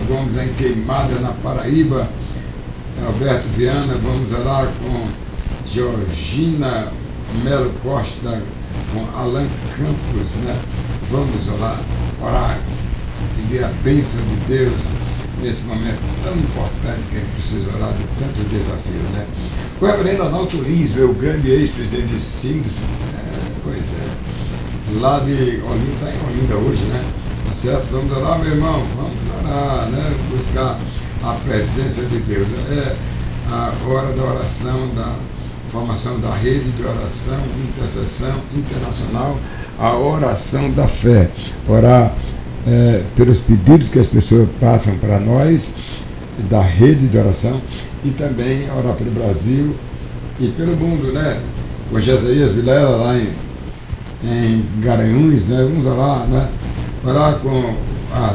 Gomes em Queimada, na Paraíba. Alberto Viana, vamos orar com Georgina Melo Costa, com Alan Campos, né? Vamos orar, pedir a bênção de Deus nesse momento tão importante que a gente precisa orar de tantos desafios, né? O reverendo Analto Lins, meu grande ex-presidente de Singos, pois é, lá de Olinda, está em Olinda hoje, né? Tá certo? Vamos orar, meu irmão, vamos orar, né? Buscar a presença de Deus. É a hora da oração, da formação da rede de oração, intercessão internacional, a oração da fé. Orar pelos pedidos que as pessoas passam para nós, da rede de oração, e também orar pelo Brasil e pelo mundo, né? O Jesaías Vilela, lá em Garanhuns, né? Vamos orar, né? Orar com a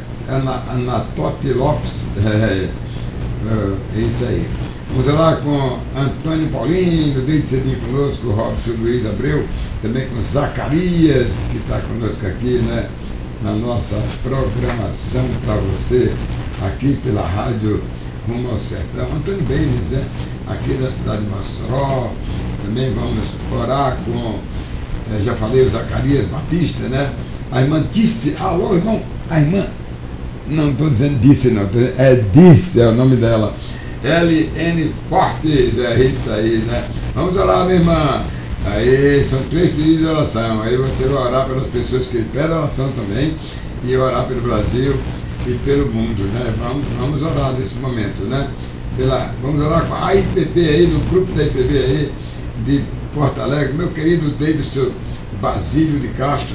Anatote Lopes, é isso aí. Vamos orar com Antônio Paulinho, desde cedinho conosco, Robson Luiz Abreu, também com Zacarias, que está conosco aqui, né, na nossa programação para você, aqui pela rádio Rumo ao Sertão. Antônio Benes, né, aqui da cidade de Mossoró. Também vamos orar com, já falei, o Zacarias Batista, né, a irmã Disse, alô irmão, a irmã, não estou dizendo Disse não, Disse é o nome dela, LN Fortes, é isso aí, né? Vamos orar, minha irmã. Aí são 3 pedidos de oração. Aí você vai orar pelas pessoas que pedem oração também, e orar pelo Brasil e pelo mundo, né? Vamos orar nesse momento, né? Vamos orar com a IPP aí, no grupo da IPP aí de Porto Alegre, meu querido Davidson Basílio de Castro.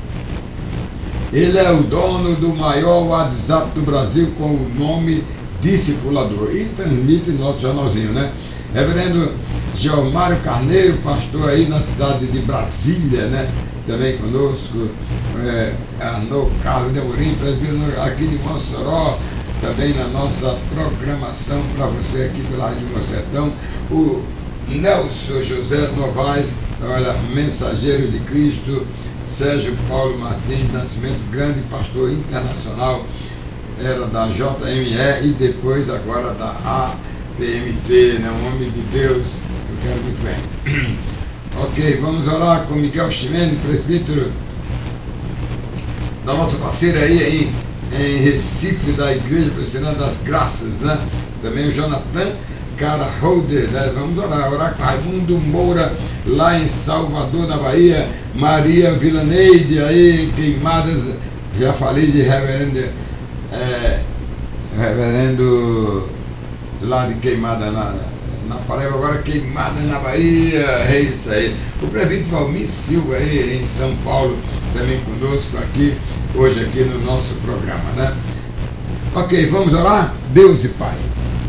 Ele é o dono do maior WhatsApp do Brasil com o nome Discipulador, e transmite nosso jornalzinho, né? Reverendo Geomário Carneiro, pastor aí na cidade de Brasília, né? Também conosco, Arnô Carlos de Amorim, presbítero aqui de Mossoró, também na nossa programação para você aqui pela Rádio Rumo ao Sertão. O Nelson José Novaes, olha, Mensageiros de Cristo, Sérgio Paulo Martins Nascimento, grande pastor internacional, era da JME e depois agora da APMT, né? Um homem de Deus, eu quero muito bem. Ok, vamos orar com Miguel Chimene, presbítero da nossa parceira aí em Recife, da Igreja Presbiteriana das Graças, né? Também o Jonathan Cara Holder, né? Vamos orar com Raimundo Moura, lá em Salvador, na Bahia, Maria Vilaneide, aí em Queimadas, já falei de reverendo lá de Queimada na Paraíba, agora Queimada na Bahia, é isso aí. O prefeito Valmir Silva aí em São Paulo, também conosco aqui, hoje aqui no nosso programa, né? Ok, vamos orar? Deus e Pai,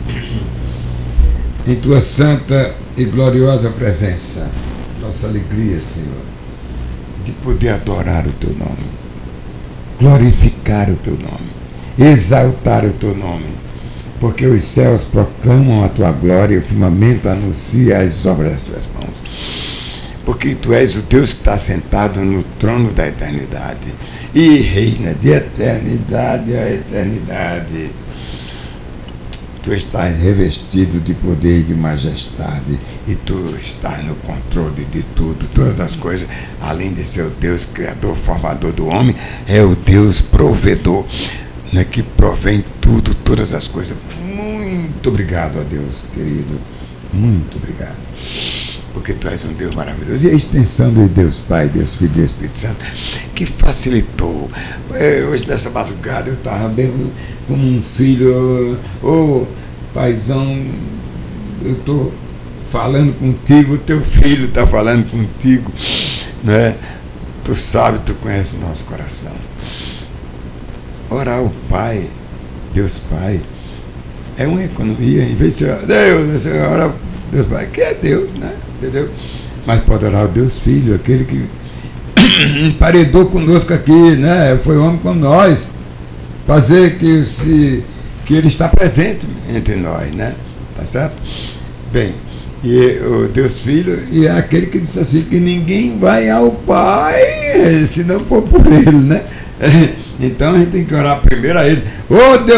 em Tua santa e gloriosa presença, nossa alegria, Senhor, de poder adorar o Teu nome, glorificar o Teu nome, exaltar o Teu nome, porque os céus proclamam a Tua glória e o firmamento anuncia as obras das Tuas mãos. Porque Tu és o Deus que está sentado no trono da eternidade e reina de eternidade a eternidade. Tu estás revestido de poder e de majestade, e Tu estás no controle de tudo, todas as coisas, além de ser o Deus criador, formador do homem, é o Deus provedor, né, que provém tudo, todas as coisas. Muito obrigado a Deus, querido, muito obrigado, porque Tu és um Deus maravilhoso, e a extensão de Deus Pai, Deus Filho e Deus Espírito Santo, que facilitou. Hoje nessa madrugada eu estava bem como um filho, paizão, eu estou falando contigo, o teu filho está falando contigo, né? Tu sabe, Tu conhece o nosso coração. Orar ao Pai, Deus Pai, é uma economia. Em vez de ser Deus, você ora Deus Pai, que é Deus, né? Entendeu? Mas pode orar o Deus Filho, aquele que emparedou conosco aqui, né? Foi homem como nós, fazer que Ele está presente entre nós, né? Tá certo? Bem, e o Deus Filho, e é aquele que disse assim, que ninguém vai ao Pai se não for por Ele, né? Então a gente tem que orar primeiro a Ele. Ô Deus